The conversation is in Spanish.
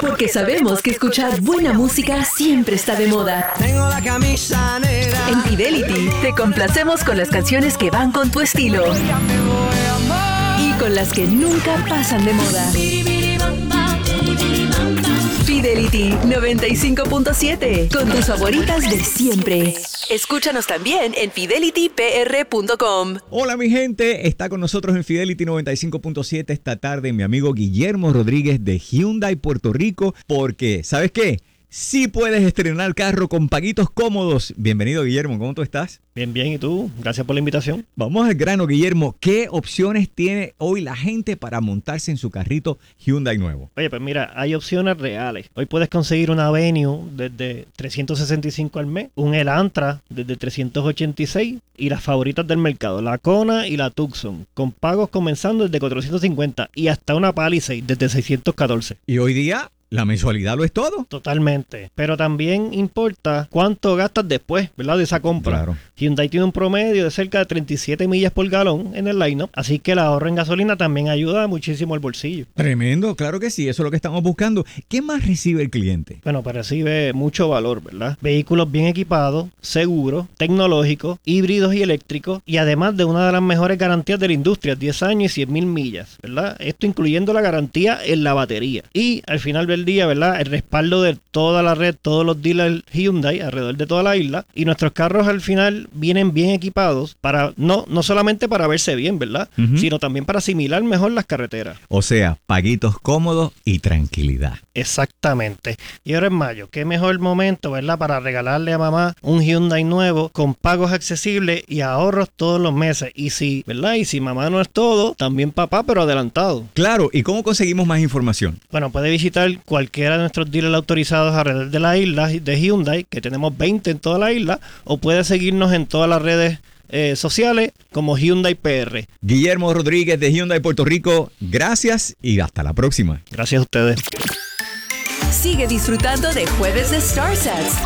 Porque sabemos que escuchar buena música siempre está de moda. Tengo la camisa negra. En Fidelity te complacemos con las canciones que van con tu estilo y con las que nunca pasan de moda. Fidelity 95.7, con tus favoritas de siempre. Escúchanos también en fidelitypr.com. Hola mi gente, está con nosotros en Fidelity 95.7 esta tarde mi amigo Guillermo Rodríguez de Hyundai Puerto Rico, porque ¿sabes qué? Sí puedes estrenar carro con paguitos cómodos. Bienvenido Guillermo, ¿cómo tú estás? Bien, ¿y tú? Gracias por la invitación. Vamos al grano Guillermo, ¿qué opciones tiene hoy la gente para montarse en su carrito Hyundai nuevo? Oye, pues mira, hay opciones reales. Hoy puedes conseguir una Venue desde $365 al mes, un Elantra desde $386 y las favoritas del mercado, la Kona y la Tucson, con pagos comenzando desde $450 y hasta una Palisade desde $614. Y hoy día la mensualidad lo es todo. Totalmente. Pero también importa cuánto gastas después, ¿verdad? De esa compra. Claro. Hyundai tiene un promedio de cerca de 37 millas por galón en el line-up, así que el ahorro en gasolina también ayuda muchísimo al bolsillo. Tremendo, claro que sí, eso es lo que estamos buscando. ¿Qué más recibe el cliente? Bueno, pues recibe mucho valor, ¿verdad? Vehículos bien equipados, seguros, tecnológicos, híbridos y eléctricos, y además de una de las mejores garantías de la industria, 10 años y 100,000 millas, ¿verdad? Esto incluyendo la garantía en la batería. Y al final del día, ¿verdad? El respaldo de toda la red, todos los dealers Hyundai alrededor de toda la isla, y nuestros carros al final vienen bien equipados para no solamente para verse bien, ¿verdad? Sino también para asimilar mejor las carreteras. O sea, paguitos cómodos y tranquilidad. Exactamente. Y ahora en mayo, qué mejor momento, ¿verdad? Para regalarle a mamá un Hyundai nuevo con pagos accesibles y ahorros todos los meses. Y si, ¿verdad? Y si mamá no es todo, también papá, pero adelantado. Claro, ¿y cómo conseguimos más información? Bueno, puede visitar cualquiera de nuestros dealers autorizados alrededor de la isla de Hyundai, que tenemos 20 en toda la isla, o puede seguirnos en todas las redes sociales como Hyundai PR. Guillermo Rodríguez de Hyundai Puerto Rico, gracias y hasta la próxima. Gracias a ustedes. Sigue disfrutando de Jueves de Star Sets